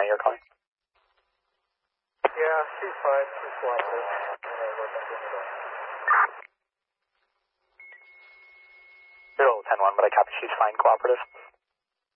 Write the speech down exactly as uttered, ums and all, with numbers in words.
you're calling? Yeah, she's fine. She's cooperative. Zero ten one, but I copy she's fine, cooperative.